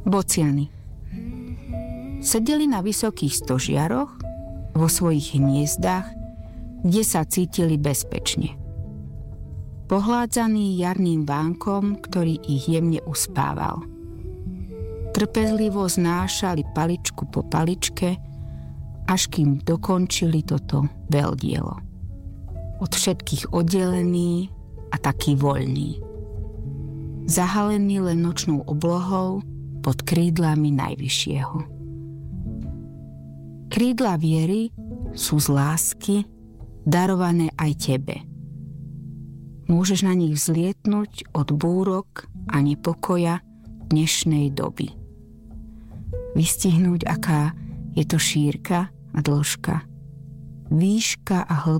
Bociany. Sedeli na vysokých stožiaroch vo svojich hniezdách, kde sa cítili bezpečne. Pohládzaný jarným vánkom, ktorý ich jemne uspával. Trpezlivo znášali paličku po paličke, až kým dokončili toto veľdielo. Od všetkých oddelený a taký voľný. Zahalený len nočnou oblohou pod krídlami Najvyššieho. Krídla viery sú z lásky darované aj tebe. Môžeš na nich vzlietnúť od búrok a nepokoja dnešnej doby. Vystihnúť, aká je to šírka a dĺžka, výška a hĺbka